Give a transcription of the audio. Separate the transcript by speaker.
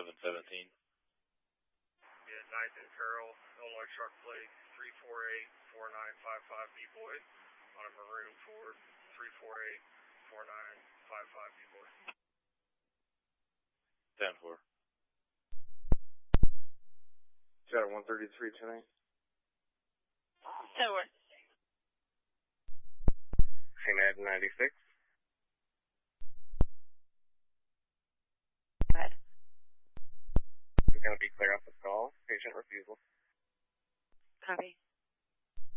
Speaker 1: 717.
Speaker 2: Yeah, 9th and Carroll, Illinois truck plate 348-4955 B-Boy on a maroon Ford 348-4955 B-Boy.
Speaker 1: 10-4.
Speaker 3: Got 133 tonight.
Speaker 4: 10-4.
Speaker 3: CNAD 96.